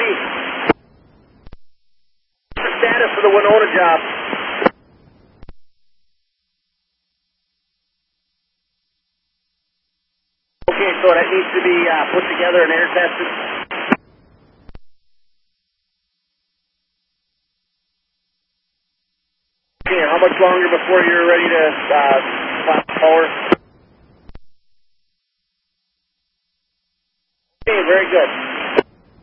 The status of the Winona job. Okay, so that needs to be put together and air tested. Okay, how much longer before you're ready to clap power? Okay, very good.